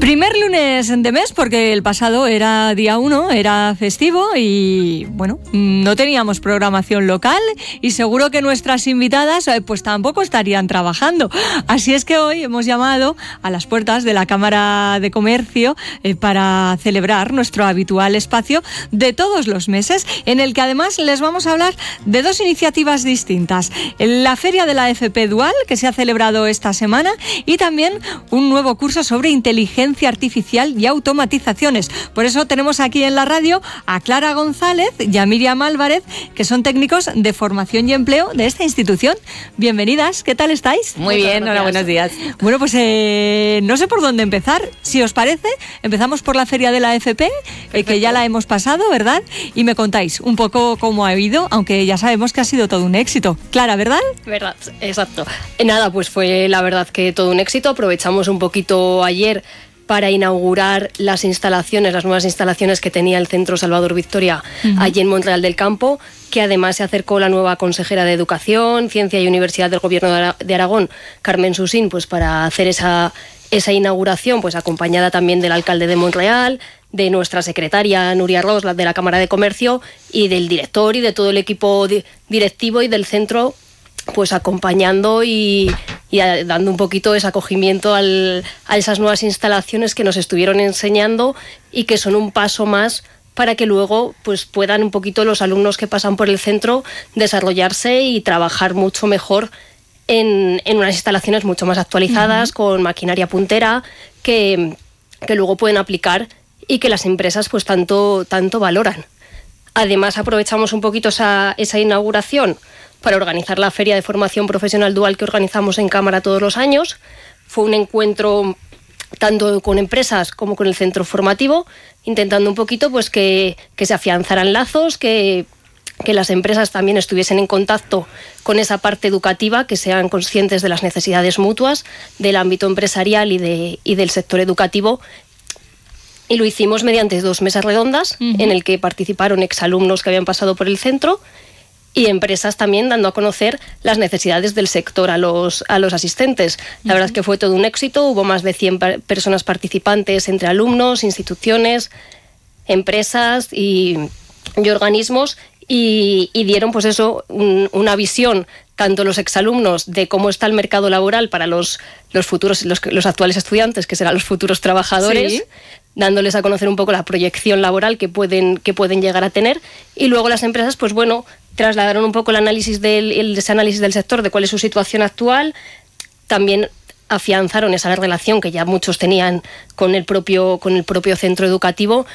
Primer lunes de mes, porque el pasado era día 1, era festivo y, bueno, no teníamos programación local y seguro que nuestras invitadas pues tampoco estarían trabajando. Así es que hoy hemos llamado a las puertas de la Cámara de Comercio para celebrar nuestro habitual espacio de todos los meses, en el que además les vamos a hablar de dos iniciativas distintas. La Feria de la FP Dual, que se ha celebrado esta semana, y también un nuevo curso sobre inteligencia artificial y automatizaciones. Por eso tenemos aquí en la radio a Clara González y a Miriam Álvarez, que son técnicos de formación y empleo de esta institución. Bienvenidas, ¿qué tal estáis? Muy bien, hola, buenos días. Bueno, pues no sé por dónde empezar. Si os parece, empezamos por la Feria de la FP, que ya la hemos pasado, ¿verdad? Y me contáis un poco cómo ha ido, aunque ya sabemos que ha sido todo un éxito. Clara, ¿verdad? Verdad, exacto. Nada, pues fue la verdad que todo un éxito. Aprovechamos un poquito ayer para inaugurar las nuevas instalaciones que tenía el Centro Salvador Victoria allí en Montreal del Campo, que además se acercó la nueva consejera de Educación, Ciencia y Universidad del Gobierno de Aragón, Carmen Susín, pues para hacer esa inauguración, pues acompañada también del alcalde de Montreal, de nuestra secretaria Nuria Ros, de la Cámara de Comercio, y del director y de todo el equipo directivo y del centro, pues acompañando y dando un poquito ese acogimiento a esas nuevas instalaciones que nos estuvieron enseñando y que son un paso más para que luego pues puedan un poquito los alumnos que pasan por el centro desarrollarse y trabajar mucho mejor en unas instalaciones mucho más actualizadas, con maquinaria puntera, que luego pueden aplicar y que las empresas pues tanto valoran. Además aprovechamos un poquito esa inauguración para organizar la Feria de Formación Profesional Dual que organizamos en Cámara todos los años. Fue un encuentro tanto con empresas como con el centro formativo, intentando un poquito pues que se afianzaran lazos, que las empresas también estuviesen en contacto con esa parte educativa, que sean conscientes de las necesidades mutuas del ámbito empresarial y del sector educativo. Y lo hicimos mediante 2 mesas redondas en el que participaron exalumnos que habían pasado por el centro y empresas también dando a conocer las necesidades del sector a los asistentes. La verdad es que fue todo un éxito, hubo más de 100 personas participantes entre alumnos, instituciones, empresas y organismos, y dieron pues eso, una visión tanto los exalumnos de cómo está el mercado laboral para los futuros, los actuales estudiantes, que serán los futuros trabajadores, sí, dándoles a conocer un poco la proyección laboral que pueden llegar a tener, y luego las empresas pues bueno, trasladaron un poco ese análisis del sector, de cuál es su situación actual. También afianzaron esa relación que ya muchos tenían con el propio centro educativo,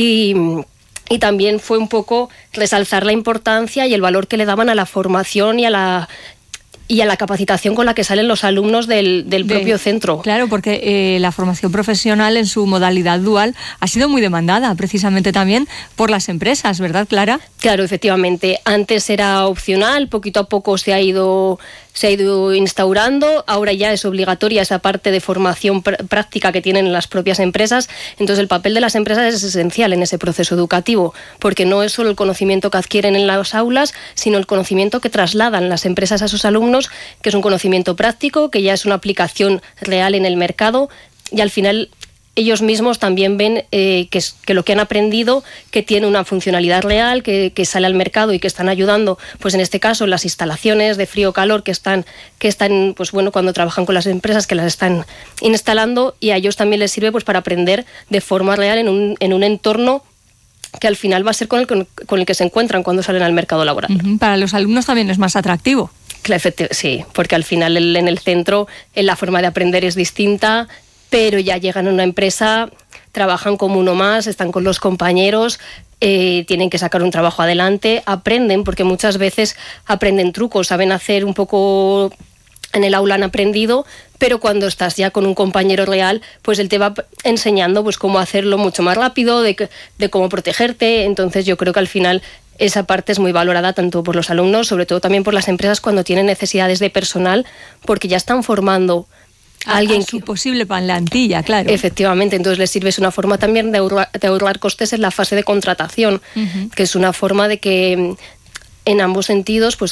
y también fue un poco resaltar la importancia y el valor que le daban a la formación y a la capacitación con la que salen los alumnos del propio centro. Claro, porque la formación profesional en su modalidad dual ha sido muy demandada, precisamente también por las empresas, ¿verdad, Clara? Claro, efectivamente. Antes era opcional, poquito a poco se ha ido instaurando, ahora ya es obligatoria esa parte de formación práctica que tienen las propias empresas. Entonces el papel de las empresas es esencial en ese proceso educativo, porque no es solo el conocimiento que adquieren en las aulas, sino el conocimiento que trasladan las empresas a sus alumnos, que es un conocimiento práctico, que ya es una aplicación real en el mercado, y al final ellos mismos también ven que lo que han aprendido, que tiene una funcionalidad real, que sale al mercado y que están ayudando, pues en este caso las instalaciones de frío o calor que están pues bueno, cuando trabajan con las empresas que las están instalando, y a ellos también les sirve pues para aprender de forma real en un entorno que al final va a ser con el que se encuentran cuando salen al mercado laboral. Para los alumnos también es más atractivo. Sí, porque al final en el centro la forma de aprender es distinta, pero ya llegan a una empresa, trabajan como uno más, están con los compañeros, tienen que sacar un trabajo adelante, aprenden, porque muchas veces aprenden trucos, saben hacer un poco, en el aula han aprendido, pero cuando estás ya con un compañero real, pues él te va enseñando pues cómo hacerlo mucho más rápido, de cómo protegerte. Entonces yo creo que al final esa parte es muy valorada tanto por los alumnos, sobre todo también por las empresas cuando tienen necesidades de personal, porque ya están formando alguien su posible plantilla, claro. Efectivamente, entonces les sirve, es una forma también de ahorrar costes en la fase de contratación, que es una forma de que en ambos sentidos pues